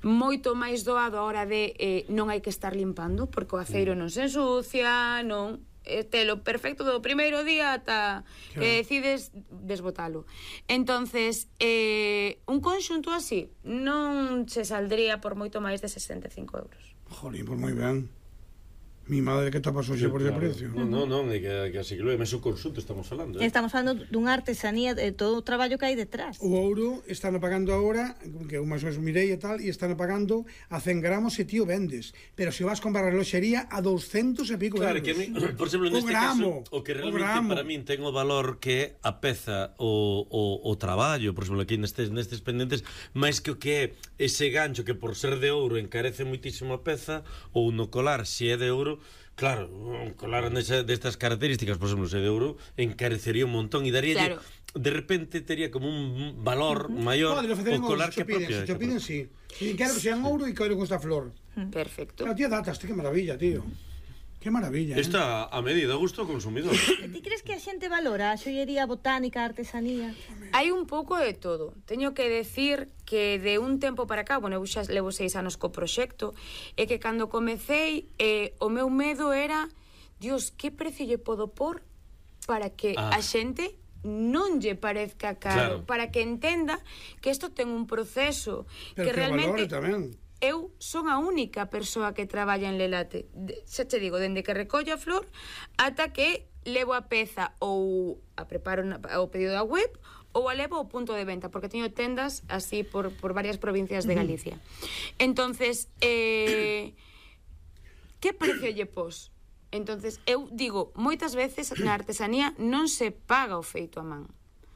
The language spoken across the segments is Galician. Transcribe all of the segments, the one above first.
moito máis doado a hora de non hai que estar limpando, porque o aceiro non se ensucia, non telo perfecto do primeiro día ata que decides desbotalo. Entonces, un conxunto así non se saldría por moito máis de 65 euros. Jolín, pues moi ben. Mi madre que tapas hoxe por ese precio. Non, é que así que lo é meso consulto estamos falando. Estamos falando dunha artesanía de todo o traballo que hai detrás. O ouro están pagando agora, que eu máis ou menos mirei e tal, e están pagando a 100 gramos e ti o vendes. Pero se vas comprar a reloxería a 200 e pico euros. Claro, que por exemplo, neste caso, o que realmente para min ten o valor que é a peza, o traballo, por exemplo, aquí nestes pendentes, máis que o que é ese gancho que por ser de ouro encarece moitísimo a peza, ou no colar, se é de ouro. Claro, un colar destas características, por exemplo, se de ouro, encarecería un montón e daría, claro, de repente tería como un valor maior o colar que a propia. Se te piden, sí. Quero que sean ouro e quero con esta flor. Perfecto. Claro, tío, datas, que maravilla, tío. Que maravilla. Está a medida, a gusto do consumidor. Ti crees que a xente valora a xoiería botánica, a artesanía? Hai un pouco de todo. Teño que decir que de un tempo para cá, bueno, eu xa levo 6 anos co proxecto, e que cando comecei, o meu medo era, Dios, que precio lle podo pôr para que a xente non lle parezca caro, para que entenda que isto ten un proceso. Pero que realmente valore tamén. Eu son a única persoa que traballa en Lelate. Xa te digo, dende que recollo a flor ata que levo a peza ou a preparo o pedido da web ou a levo ao punto de venta, porque teño tendas así por varias provincias de Galicia. Entonces, que precio lle pos? Entonces, eu digo, moitas veces na artesanía non se paga o feito a man.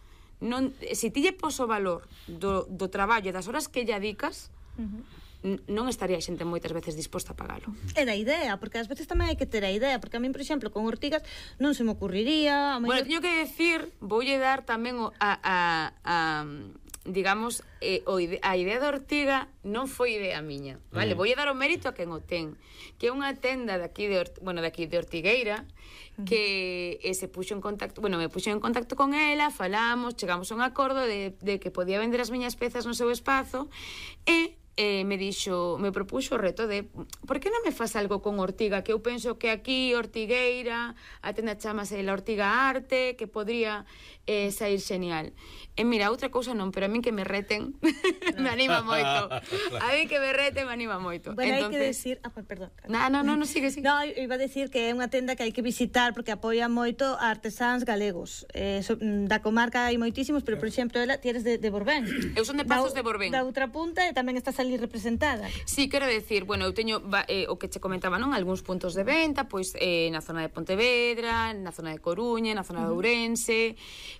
Se ti lle pos o valor do traballo, das horas que lle adicas, non estaría a xente moitas veces disposta a pagalo. É da idea, porque ás veces tamén hai que ter a idea, porque a min, por exemplo, con ortigas non se me ocurriría. Bueno, teño que decir, voulle dar tamén digamos, a idea da ortiga non foi idea miña, vale? Voulle dar o mérito a quen o ten, que é unha tenda daqui de Ortigueira, que se puxo en contacto, me puxo en contacto con ela, falamos, chegamos a un acordo de que podía vender as miñas pezas no seu espazo, e me propuxo o reto de por que non me faz algo con ortiga, que eu penso que aquí Ortigueira, a tenda chamase La Ortiga Arte, que podría sair genial. E mira, outra cousa non, pero a min que me reten me anima moito. A min que me reten me anima moito. Bueno, hai que decir... perdón. No, sigue. No, iba a decir que é unha tenda que hai que visitar porque apoia moito a artesáns galegos. Da comarca hai moitísimos, pero, por exemplo, ela tienes de Borbén. Eu son de Pazos de Borbén. Da outra punta e tamén estás ali representada. Sí, quero decir, bueno, eu teño o que che comentaba, non? Algúns puntos de venta, pois na zona de Pontevedra, na zona de Coruña, na zona de Ourense,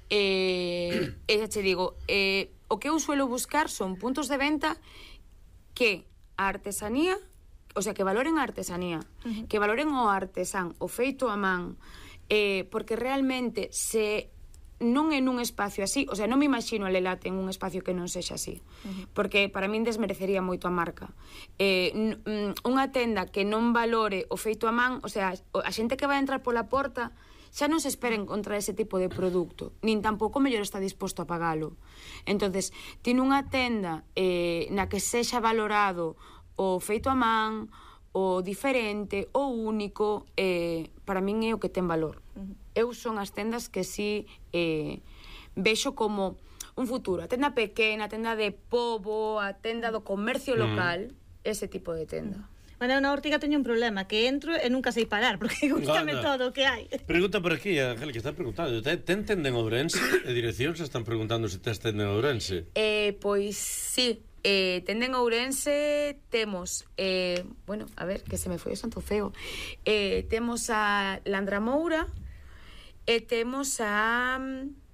xa che digo, o que eu suelo buscar son puntos de venta que a artesanía, o sea, que valoren a artesanía, que valoren o artesán, o feito a man, porque realmente se non é nun espacio así, o sea, non me imagino a Lelate en un espacio que non sexa así, porque para min desmerecería moito a marca. Unha tenda que non valore o feito a man, o sea, a xente que vai entrar pola porta xa non se espera encontrar ese tipo de produto, nin tampouco mellor está disposto a pagalo. Entonces, tiene unha tenda na que sexa valorado o feito a man, o diferente, o único, para min é o que ten valor. Eu son as tendas que si vexo como un futuro, a tenda pequena, a tenda de pobo, a tenda do comercio local, ese tipo de tenda. Bueno, na Ortiga teño un problema, que entro e nunca sei parar, porque gustame todo o que hai. Pregunta por aquí, Ángel, que está preguntando, ten tenda en Ourense? De dirección se están preguntando se tes tenda en Ourense. Pois sí, tenda en Ourense temos, bueno, a ver, que se me foi o santo feo, temos a Landra Moura, e temos a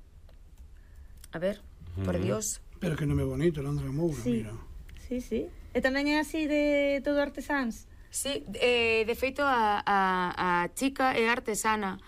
ver, por Dios. Pero que nome bonito, Landra Moura, mira. Sí. E tamén é así de todo artesáns? Sí, de feito a chica é artesana.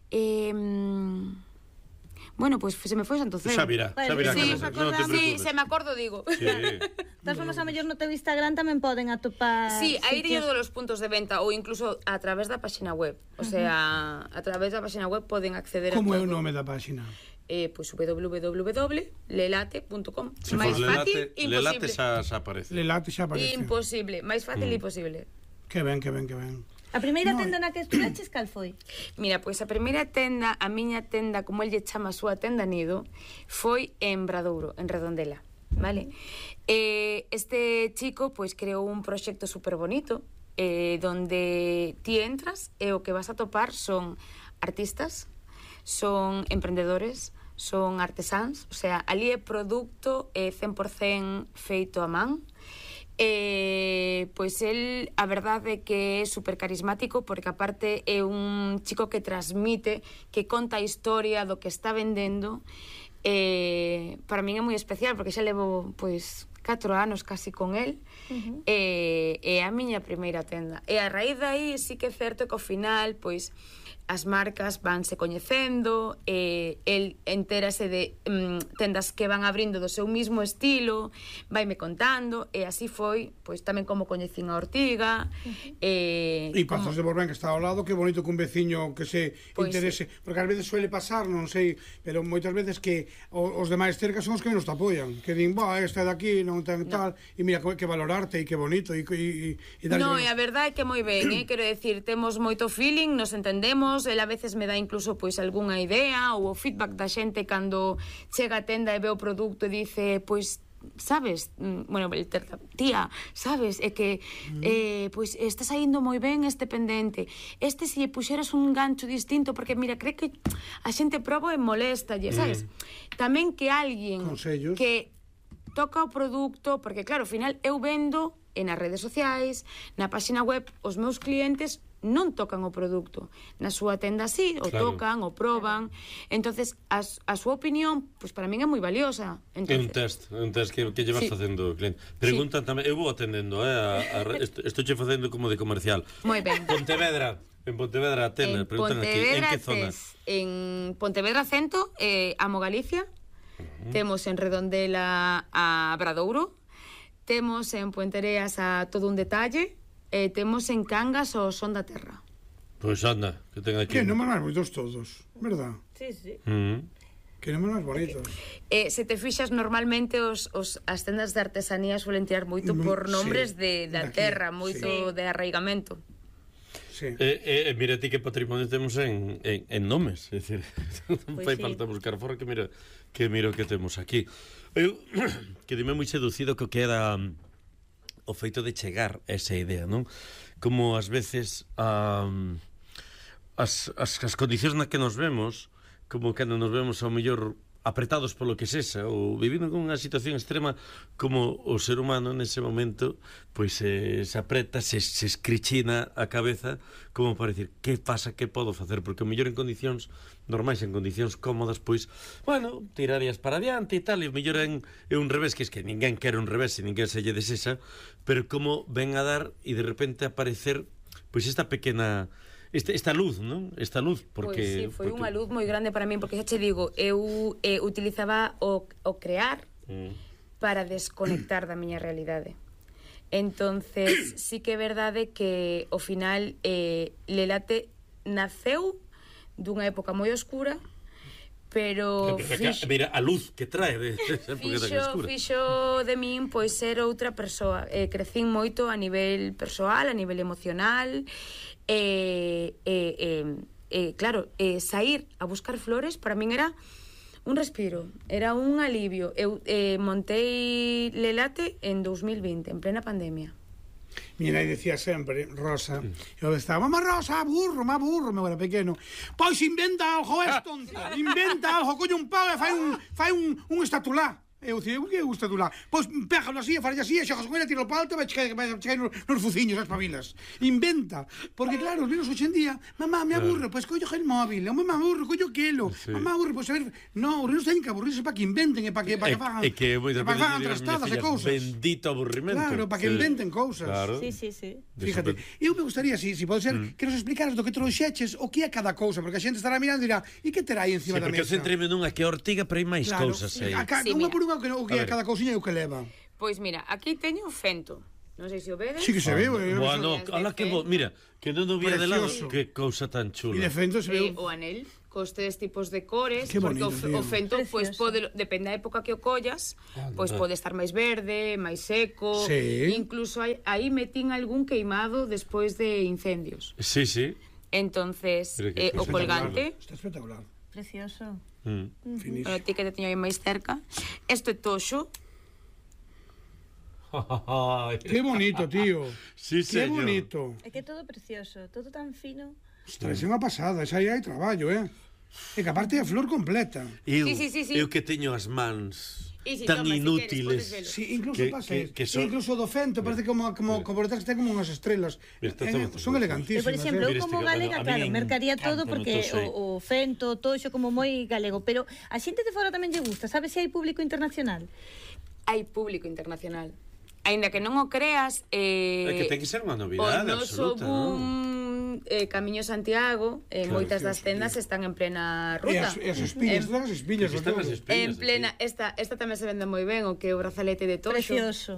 Bueno, pois se me foi Santo Ceo. Xa virá. Sí, se me acordo, digo. Das formas, a mellor no teu Instagram tamén poden atopar... Sí, aí teño todos os puntos de venta, ou incluso a través da página web. O sea, a través da página web poden acceder a todo. Como é o nome da página? pois www.lelate.com. Se máis fos fácil, Lelate imposible. xa aparece. Lelate xa aparece. Imposible, máis fácil imposible. Que ben, que ben, que ben. A primeira tenda na que estuveches, cal foi? Mira, pois a primeira tenda, a miña tenda, como el lle chama a súa tenda nido, foi en Bradouro, en Redondela, vale? Este chico, pois, creou un proxecto super bonito, donde ti entras e o que vas a topar son artistas, son emprendedores, son artesáns, o sea, ali é produto 100% feito a man. Pois el, a verdade é que é super carismático, porque aparte é un chico que transmite, que conta a historia do que está vendendo. Para min é moi especial, porque xa levo pois 4 anos casi con el. É a miña primeira tenda, e a raíz dai sí que é certo que ao final pois as marcas vanse coñecendo, el entérase de tendas que van abrindo do seu mismo estilo, vaime contando, e así foi, pois tamén como coñecín a Ortiga. E Pazos de Borbén, que está ao lado, que bonito que un veciño que se interese, porque ás veces suele pasar, non sei, pero moitas veces que os demais cerca son os que menos te apoian, que din, esta de aquí non ten tal, e mira que valorarte, e que bonito, e darlle... No, e a verdade é que moi ben, quero decir, temos moito feeling, nos entendemos, el a veces me dá incluso pois algunha idea ou o feedback da xente cando chega a tenda e ve o produto e dice, pois sabes, bueno, tía, sabes, é que pois está saindo moi ben este pendente, se lle puxeras un gancho distinto, porque mira, cree que a xente proba e molesta, sabes? Tamén que alguén consellos que toca o produto, porque claro, ao final eu vendo nas redes sociais, na página web, os meus clientes non tocan o produto. Na súa tenda sí, o tocan, o proban. Entonces, a súa opinión, pois para min é moi valiosa. Entonces, un test que llevas facendo, cliente. Preguntan tamén, eu vou atendendo, estou che facendo como de comercial. Moi ben. Pontevedra, en Pontevedra a tenda, preguntan aquí, en que zona? En Pontevedra Centro, Amo Galicia, temos en Redondela a Bradouro, temos en Puentereas a Todo un Detalle, temos en Cangas o Son da Terra. Pois anda, que ten aquí. Que non máis moitos todos, verdad? Sí, sí. Que non máis bonitos. Se te fixas, normalmente as tendas de artesanía suelen tirar moito por nombres da terra, moito de arraigamento. Sí. Mira ti que patrimonio temos en nomes, é dicir, non fai falta buscar fora, que mira o que temos aquí. Eu que dime moi seducido que era o feito de chegar a esa idea, non? Como ás veces as condicións na que nos vemos, como cando nos vemos ao mellor apretados polo que sexa, ou vivindo con unha situación extrema, como o ser humano nese momento pois se apreta, se escrichina a cabeza, como para dicir, que pasa, que podo facer? Porque o mellor en condicións normais, en condicións cómodas, pois, bueno, tirarías para adiante e tal, e o mellor é un revés, que é que ninguén quere un revés, e ninguén se lle desexa, pero como ven a dar e de repente aparecer pois esta pequena... Esta luz, non? Esta luz, porque... Pois sí, foi unha luz moi grande para min, porque xa te digo, eu utilizaba o crear para desconectar da miña realidade. Entonces, sí que é verdade que ao final Lelate naceu dunha época moi oscura, pero mira a luz que trae fixo de min pois ser outra persoa. Crecín moito a nivel persoal, a nivel emocional. Claro, sair a buscar flores para min era un respiro, era un alivio. Eu montei Lelate en 2020, en plena pandemia. Miña nai decía sempre, Rosa, eu estaba, mamá Rosa, aburro, me era pequeno. Pois inventa algo inventa algo, colle un pau e fai un estatulá. Eu dicía, que é un estatulá? Pois pégalo así, farlle así, e xogas con ela, tiro o palto, vai chegar nos fuciños, as pabilas. Inventa, porque claro, os nenos hoxe en día, mamá, me aburro, pois collo el móvil, mamá, me aburro, collo quelo, mamá, aburro, pois a ver, no, os nenos teñen que aburrirse para que inventen e para que fagan trastadas e cousas. Bendito aburrimento. Claro, para que inventen cousas. Sí. Fíjate, eu me gustaría, si pode ser, que nos explicaras do que trouxeches, o que é cada cousa, porque a xente estará mirando e dirá, e que terá aí encima da mesa? Porque eu centreme nunha que é Ortiga, pero hai máis cousas aí. Unha por unha, o que é cada cousiña e o que leva. Pois mira, aquí teño fento. Non sei se o vedes. Sí que se ve. Bueno, ala que mira, que non o vía de lado, que cousa tan chula. E de fento se ve... O anel, cos tres tipos de cores, Qué porque bonito, tío. o fento, pois, pode, depende da época que o collas, pois pode estar máis verde, máis seco, Sí. incluso aí metín algún queimado despois de incendios. Sí, sí. Entonces, Mira que o colgante, Está espectacular. Precioso. Finísimo. bueno, ti que te teño aí máis cerca, isto é toxo, Qué bonito, tío. Sí, Qué señor. bonito. É que é todo precioso, todo tan fino. Ostras, é unha pasada, esa aí hai traballo, E que aparte é a flor completa. Eu, Sí. eu que teño as mans E si, tan toma, si inútiles. queres, podes velo. Sí, incluso pasa que eso. son- Incluso do fento, parece como por detrás ten como unhas estrelas. Mira, está todo Son bonito. E, elegantísimas. por exemplo, eu Mira como este galega, a mí claro, me mercaría todo encanta porque o toxo aí. o fento, o toxo como moi galego, pero a xente de fora tamén lle gusta, sabes se hai público internacional? hai público internacional. Aínda que non o creas, É que ten que ser unha novidade o noso absoluta, non? boom Camiño Santiago, moitas das tendas están en plena ruta. E as espiñas, todas as espiñas. Aquí están sobre as todo. espiñas. En plena, esta tamén se vende moi ben, o que é o brazalete de toxo. Precioso.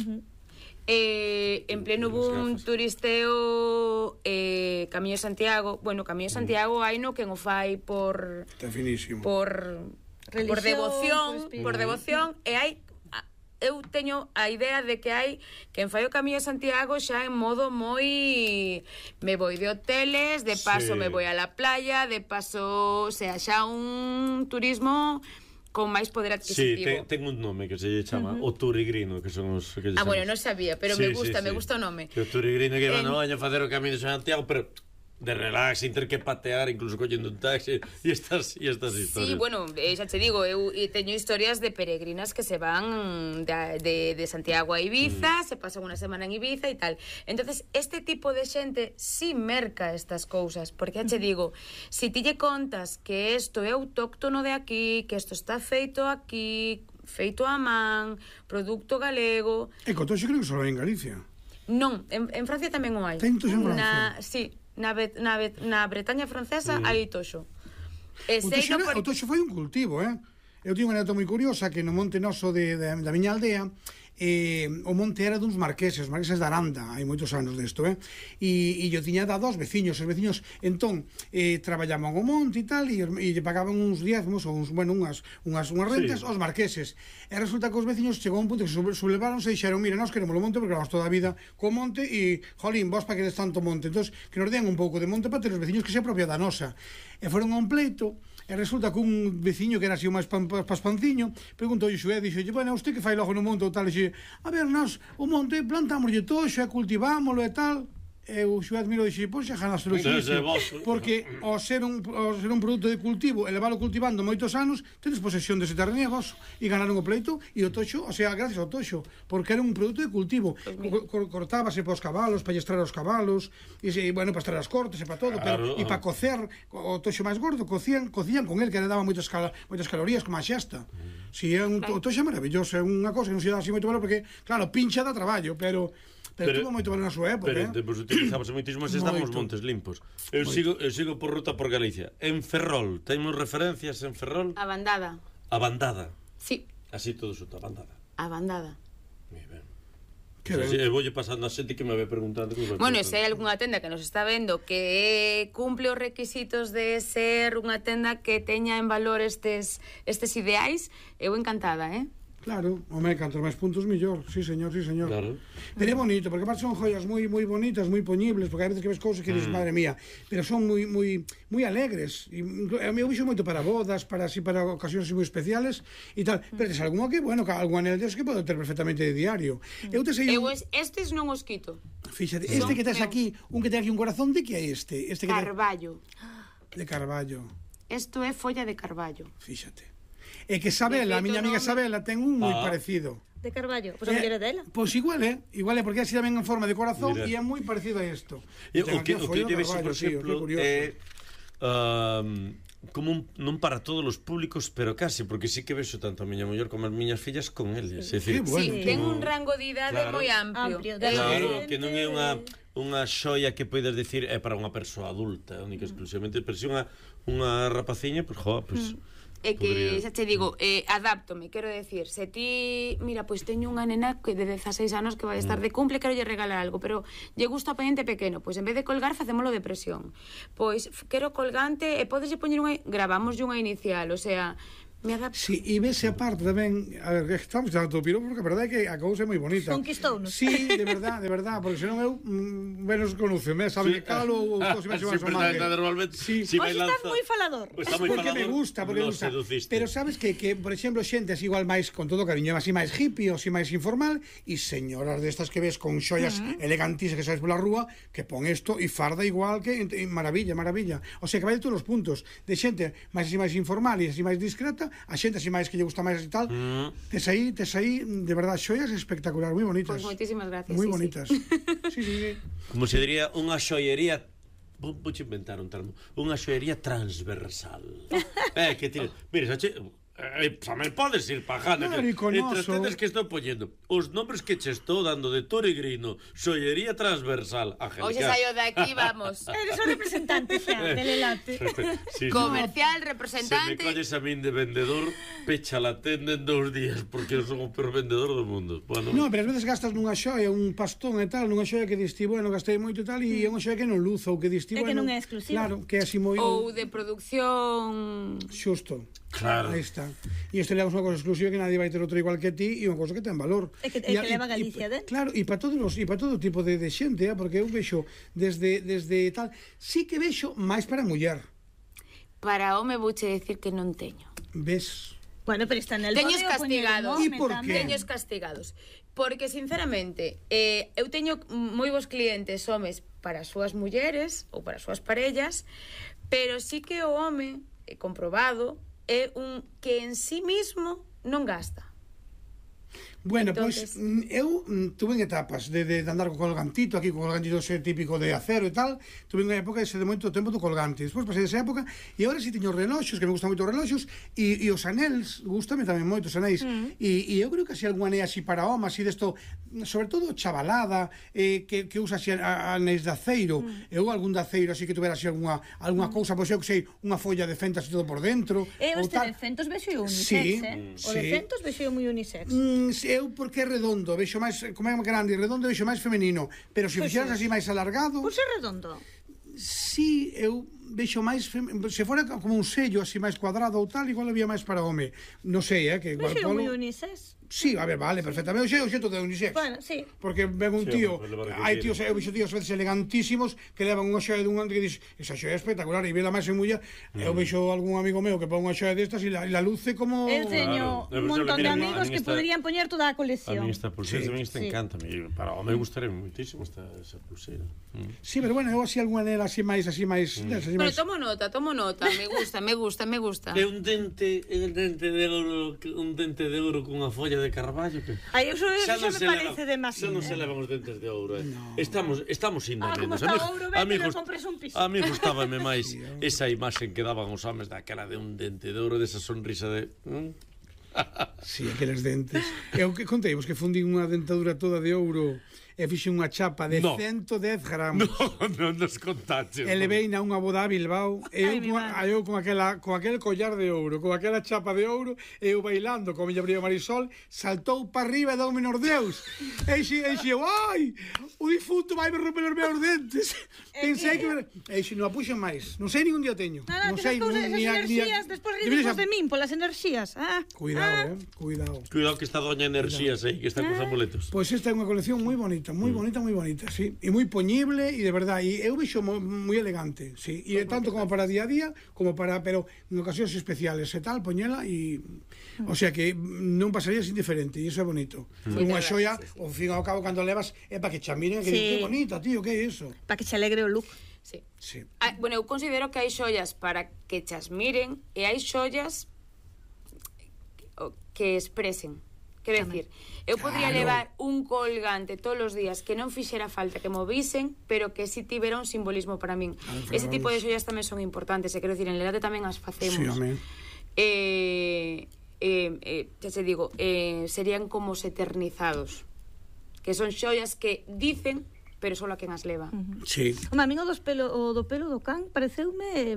En pleno boom turisteo Camiño Santiago, bueno, Camiño Santiago hai no quen o fai por Está finísimo. por Religión, por devoción e hai eu teño a idea de que hai quen fai o Camiño de Santiago xa en modo moi me voy de hoteles, de paso Sí. me voy a la playa, de paso, o sea, xa un turismo con máis poder Sí, adquisitivo. ten un nome que se lle chama o turigrino, que son os que lle Bueno, chamamos. non sabía, pero me gusta o nome. Que o turigrino que van a facer o Camiño de Santiago, pero de relax, sin ter que patear, incluso collendo un taxi, e estas historias. Sí, bueno, xa te digo, eu teño historias de peregrinas que se van de Santiago a Ibiza, se pasan unha semana en Ibiza e tal. Entonces, este tipo de xente sí merca estas cousas, porque xa te digo, si ti lle contas que isto é autóctono de aquí, que isto está feito aquí, feito a man, produto galego... E co toxo creo que só hai en Galicia. Non, en Francia tamén o hai. Ten toxo en Francia? Sí, na Bretaña francesa hai toxo. E sei no por... O toxo foi un cultivo, Eu tiño unha anécdota moi curiosa que no monte noso da miña aldea o monte era duns marqueses, os marqueses de Aranda, hai moitos anos desto, e eu tiña dado aos veciños, entón traballaban o monte e tal, e lle pagaban uns diezmos ou unhas rentas aos marqueses, e resulta que os veciños chegou a un punto que sublevaronse e dixeron, mira, nós queremos o monte porque vamos toda a vida co monte e, jolín, vos pa queres tanto monte, entón que nos den un pouco de monte para ter os veciños que se apropia da nosa, e foron a un pleito. E resulta que un veciño que era así o máis paspanciño preguntou ao Xué, dixo, bueno, usted que fai logo no monte ou tal, e dixe, a ver, nós o monte plantámoslle toxo e cultivámoslo e tal. E o Xué mirou e dixe, pois xa ganastelo porque ao ser un produto de cultivo e leválo cultivando moitos anos, tenes posesión dese terreno e vosso, e ganaron o pleito e o toxo, o sea, gracias ao toxo, porque era un produto de cultivo, cortábase para os cabalos, para estrar os cabalos, e bueno, para estrar as cortes e para todo, pero e para cocer o toxo máis gordo, cocían con el, que le daba moitas calorías como a xesta. Si é o toxo é maravilloso, é unha cousa que non se dá así moito valor porque, claro, pincha da traballo, pero tuvo moito valor na súa época. Pero depois utilizábamos moitísimo se estaban os montes limpos. Eu sigo por ruta por Galicia. En Ferrol, temos referencias en Ferrol? A bandada. A bandada. Sí. Así todo xunto, a bandada. A bandada. Moi ben. Que ben. E voulle pasando a xente que me ve preguntando. Bueno, se hai algunha tenda que nos está vendo que cumple os requisitos de ser unha tenda que teña en valor estes ideais, eu encantada, Claro, cantos máis puntos mellor. Sí, señor. Claro. Pero é bonito, porque aparte son joias moi bonitas, moi poñibles, porque hai veces que ves cousas que dices, madre mía, pero son moi alegres. E eu vixo moito para bodas, para ocasións moi especiales e tal. Pero tes algunha que, bueno, algún anel deses que podo ter perfectamente de diario. Estes non os quito. Fíxate, este que tes aquí, un que ten aquí un corazón, de que é este? Carballo. De Carballo. Isto é folla de carballo. Fíxate. E que Sabela, a miña amiga Sabela, ten un moi parecido. De Carballo, pois a mellor é dela. Pois igual é, porque así tamén en forma de corazón e é moi parecido a isto. O que lle vexo, por exemplo, é como non para todos os públicos, pero casi, porque sí que vexo tanto a miña muller como as miñas fillas con eles. Sí, ten un rango de idade moi amplio. Claro, que non é unha xoia que podes decir é para unha persoa adulta, única exclusivamente, pero se unha rapaciña, pois, É que, xa te digo, adáptome, quero decir, se ti, mira, pois teño unha nena que de 16 anos que vai estar de cumple, quero lle regalar algo, pero lle gusta o pendente pequeno, pois en vez de colgar, facémolo de presión. Pois, quero colgante, e podeslle poñer unha, gravamos unha inicial, o sea, me adapto. Sí, e vese aparte tamén, a ver, que estamos dando piro, porque a verdade é que a cousa é moi bonita. Conquistounos. Sí, de verdade, porque senón eu menos conóceme, sabe que calo ou cousa máis ou máis. Normalmente, sí. Hoxe estás moi falador. Porque me gusta, porque me gusta. Pero sabes que, por exemplo, xente así igual máis, con todo cariño, así máis hippie, ou así máis informal, e señoras destas que ves con xoias elegantísimas que sabes pola rúa, que pon isto e farda igual que maravilla, maravilla. O sea, que vai de todos os puntos. De xente máis así máis informal e así máis discreta, a xente así máis que lle gusta máis e tal, tes aí, de verdade, xoias espectacular, moi bonitas. Pois moitísimas gracias. Moi bonitas. Sí. Como se diría, unha xoiería, vou inventar un termo, unha xoiería transversal. Que tira, mira, tamén podes ir pajando, claro, entre as tendas que estou poñendo os nombres que che estou dando de Toregrino, xoiería transversal, Angélica. Oxe, saio de aquí, vamos. Eres o representante xa del Elate. Comercial, representante. Se me colles a min de vendedor, pecha la tenda en 2 días, porque eu son o peor vendedor do mundo. Bueno, no, pero ás veces gastas nunha xoia, un pastón e tal, nunha xoia que diste, bueno, gastei moito e tal, e é unha xoia que non luzo, ou que diste, bueno, que non é exclusiva. Claro, que é así moi... Ou de producción... Xusto. Claro. Aí está. E isto levamos unha cosa exclusiva que nadie vai ter outra igual que ti e unha cosa que ten valor. É que leva Galicia dentro. Claro, e para todo tipo de xente, porque eu vexo desde tal, sí que vexo máis para muller. Para home vouche decir que non teño. Ves? Bueno, pero está en el Teños castigados. E por qué? Teños castigados. Porque, sinceramente, eu teño moi bons clientes homes para as súas mulleres ou para as súas parellas, pero sí que o home, comprobado, é un que en sí mismo non gasta. Bueno, entonces... pois eu tuve en etapas de andar co colgantito, aquí co colgantito ese típico de acero e tal, tuve unha época ese de moito tempo do colgante. Despois pasei desa época e agora si teño reloxos, que me gustan moito os reloxos, e os anéis, gustame tamén moito os anéis. E eu creo que así algún anel así para home, así desto, sobre todo chavalada, que usa así anéis de aceiro, ou algún de aceiro así que tuvera así alguna cousa, pois eu que sei, unha folla de fentas e todo por dentro. Este de fentos vexo unisex, O de fentos vexo moi unisex. Eu porque é redondo, vexo máis, como é grande e redondo, vexo máis femenino, pero se fixeras así máis alargado... Por ser redondo? Sí, eu vexo máis se fora como un sello así máis cuadrado ou tal, igual había máis para home. Non sei, que igual vexo moi unisex. Sí, a ver, vale, perfectamente. Eu xeito de unisex. Bueno, sí. Porque ven un tío, hai tíos, eu vexo tíos a veces elegantísimos que levan unha xoia dun que dis, esa xoia é espectacular, e vela máis en muller. Eu vexo algún amigo meu que pon unha xoia destas e la luce como... Eu teño un montón de amigos que poderían poñer toda a colección. A mí esta pulseira, a mí esta encanta. Para o me gustaría moitísimo esa pulseira. Sí, pero bueno, eu así algunha nela así máis... Pero tomo nota, me gusta. É un dente de ouro cunha folla de carballo que... Ai, eso xa me parece demasiado. Xa non se levan os dentes de ouro, Estamos indo menos. A mí gustábame máis esa imaxe que daban os homes daquela de un dente de ouro, desa sonrisa de... Sí, aqueles dentes. Eu que conteivos que fundín unha dentadura toda de ouro e fixe unha chapa de 110 gramos. Non nos contaches. E leveina unha boda a Bilbao e eu con aquel collar de ouro, con aquela chapa de ouro, e eu bailando con a miña prima Marisol, saltou para arriba e dou menor Deus. E eu, ai, o difunto vai me romper os meus dentes. Pensei que... E non a puxen máis. Non sei ningún día teño. Non sei, esas enerxías, despois ridimos de min polas enerxías. Cuidado, cuidado. Cuidado que está doña enerxías aí, que está cos amuletos. Pois esta é unha colección moi bonita, moi bonita, sí. E moi poñible e de verdade, e eu vexo moi elegante, sí. E tanto como para día a día, como para, pero en ocasións especiales e tal, poñela e... O sea que non pasarías indiferente, e iso é bonito. Unha xoia, ao fin e ao cabo, cando levas, é para que xa miren, que que bonita, tío, que é iso? Para que xa alegre o look. Sí. Bueno, eu considero que hai xollas para que chas miren e hai xollas que expresen. Quero decir, eu podría levar un colgante todos os días que non fixera falta que movisen, pero que si tivera un simbolismo para min. Ese tipo de xollas tamén son importantes, e quero decir, en Lelate tamén as facemos. Sí, amén. Xa te digo, serían como eternizados, que son xollas que dicen, pero só a quen as leva. Sí. Home, a min o do pelo do can pareceume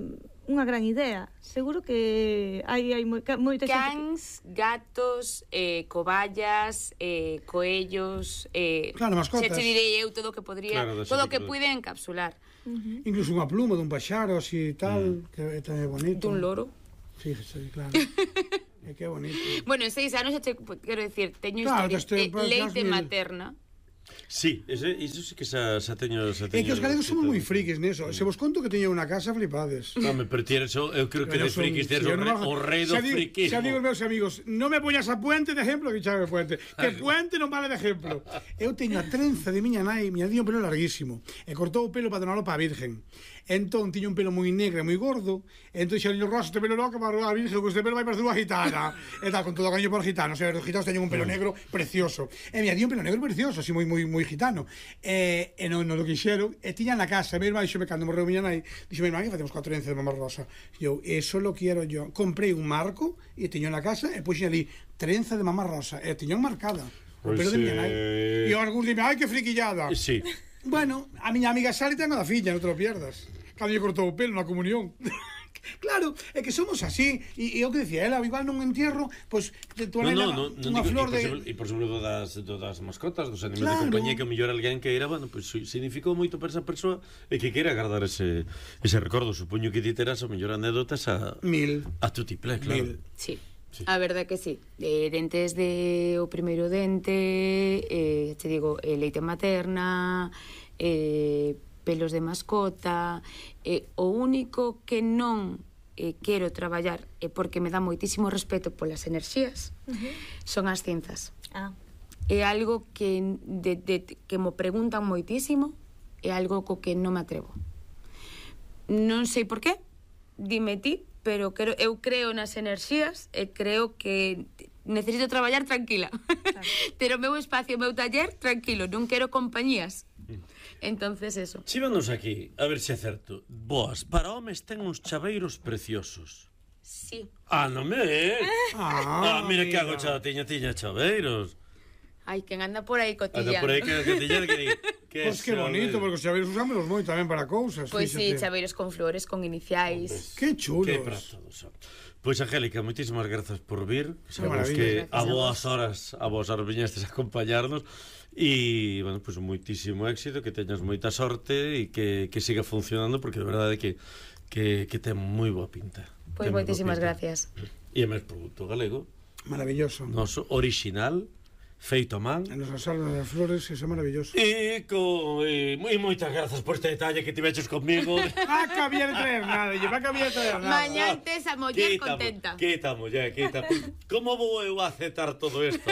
unha gran idea. Seguro que hai moita xente. Cans, gatos, cobayas, coellos, claro, mascotas. Xe te direi eu todo o que podría, claro, todo o que pude encapsular. Incluso unha pluma dun paxaro, así tal, que é bonito. Dun loro. Sí, claro. É que é bonito. Bueno, en 6 anos, quero decir, teño Claro, leite materna. Sí, iso sí que xa teño... É que os galegos somos moi frikis neso. Se vos conto que teño unha casa, flipades. Home, pero ti eres, eu creo que de frikis, ti eres o rei do frikismo. Xa digo os meus amigos, non me poñas a Puente de ejemplo, que chame Puente. Que Puente non vale de ejemplo. Eu teño a trenza de miña nai, miña tiña un pelo larguísimo, e cortou o pelo para donalo para a Virgen. Entón, tiño un pelo moi negro e moi gordo, entón xa diño, Rosa, este pelo loca para a Virgen, que este pelo vai parecer unha gitana. E tal, con todo o cariño por gitanos, os gitanos teñen un pelo negro precioso. E miña tiña un pelo negro precioso, así moi gitano. E non lo quixeron, e tiña na casa, mi irmán, dixome, cando morreu miña nai, dixome, irmán, que facemos 4 trenzas de mamá rosa. E eu, eso lo quiero yo. Comprei un marco, e tiño na casa, e puxen ali, trenza de mamá rosa, e tiño marcada, o pelo de miña nai. E algún dime, ai, que friquillada. Sí. Bueno, a miña amiga Sally ten a da filla, non te lo pierdas. Cando lle cortou o pelo na comunión. Claro, é que somos así. E o que decía ela, igual nun entierro, pois tú unha flor de... E por exemplo das mascotas, dos animais de compañía, que o mellor alguén que era, bueno, pois significou moito para esa persoa e que queira guardar ese recordo. Supoño que ti terás a mellor anécdotas a tutiplé, claro. Sí. A verdade que sí. Dentes de o primeiro dente, te digo, leite materna, pelos de mascota, o único que non quero traballar é porque me dá moitísimo respeto polas enerxías, son as cinzas. É algo que mo preguntan moitísimo, é algo co que non me atrevo. Non sei por qué, dime ti, pero eu creo nas enerxías e creo que necesito traballar tranquila. Ter o meu espacio, o meu taller tranquilo, non quero compañías. Entonces eso. Chívanos aquí, a ver se é certo. Boas, para homes ten uns chaveiros preciosos. Sí. Non me é? Mira que hago tiña chaveiros. Ai, quen anda por aí cotillando. Anda por aí cotillando que pois que bonito, porque os chaveiros usámonos moi tamén para cousas. Pois sí, chaveiros con flores, con iniciais. Que chulos. Que para todos. Pois, Angélica, moitísimas grazas por vir. Sabemos que a boas horas viñestes a acompañarnos. E, bueno, pois moitísimo éxito, que teñas moita sorte e que siga funcionando, porque de verdade que ten moi boa pinta. Pois moitísimas gracias. E é máis produto galego. Maravilloso. Noso original, feito a man. En nosa sala das flores, iso é maravilloso. E moitas grazas por este detalle que tiveches conmigo. Va a cabía de traer nada, lle va a cabía de traer nada. Mañá tes a muller contenta. Quita, muller, quita. Como vou eu aceptar todo isto?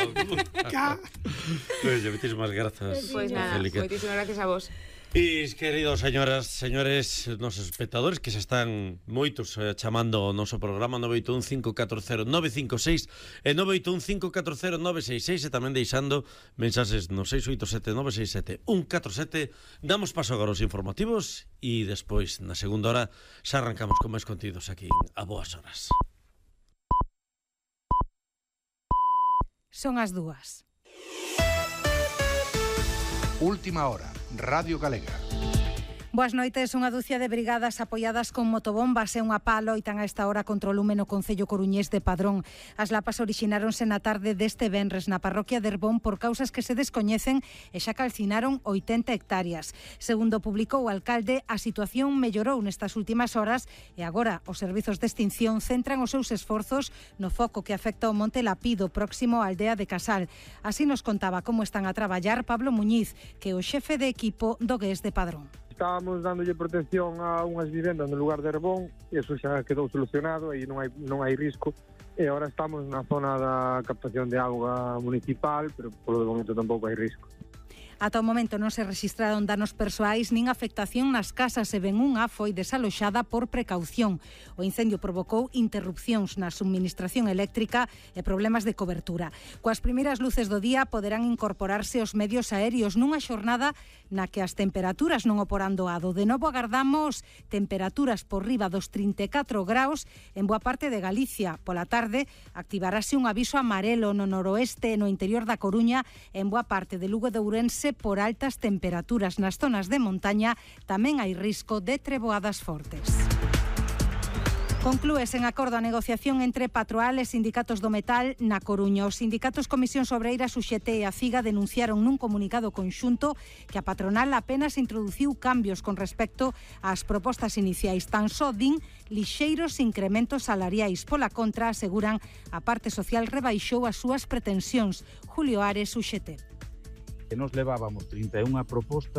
Pois, moitísimas grazas. Pois nada, moitísimas gracias a vos. E, queridos señoras, señores, nosos espectadores que se están moitos chamando ao noso programa 981-540-956 e 981-540-966 e tamén deixando mensaxes no 687-967-147. Damos paso agora aos informativos e despois, na segunda hora, xa arrancamos con máis contidos aquí a boas horas. Son as 2. Última hora, Radio Galega. Boas noites, unha dúcia de brigadas apoiadas con motobombas e unha pá loitan a esta hora contra o lume no concello coruñés de Padrón. As lapas orixináronse na tarde deste venres na parroquia de Herbón por causas que se descoñecen e xa calcinaron 80 hectáreas. Segundo publicou o alcalde, a situación mellorou nestas últimas horas e agora os servizos de extinción centran os seus esforzos no foco que afecta o Monte Lapido, próximo á aldea de Casal. Así nos contaba como están a traballar Pablo Muñiz, que é o xefe de equipo do GES de Padrón. Estábamos dándolle protección a unhas vivendas no lugar de Herbón, e iso xa quedou solucionado e non hai risco. E agora estamos na zona da captación de auga municipal, pero polo de momento tampouco hai risco. Ata o momento non se registraron danos persoais nin afectación nas casas e ben unha foi desaloxada por precaución. O incendio provocou interrupcións na subministración eléctrica e problemas de cobertura. Coas primeiras luces do día poderán incorporarse os medios aéreos nunha xornada na que as temperaturas non oporan doado. De novo agardamos temperaturas por riba dos 34 graus en boa parte de Galicia. Pola tarde activarase un aviso amarelo no noroeste e no interior da Coruña e en boa parte de Lugo de Ourense por altas temperaturas. Nas zonas de montaña tamén hai risco de treboadas fortes. Conclúese en acordo a negociación entre Patroal e sindicatos do metal na Coruña. Os sindicatos Comisión Obreiras, UGT e a CIGA denunciaron nun comunicado conxunto que a patronal apenas introduciu cambios con respecto ás propostas iniciais. Tan só din lixeiros incrementos salariais. Pola contra, aseguran, a parte social rebaixou as súas pretensións. Julio Ares, UGT. Que nos levábamos 31 propostas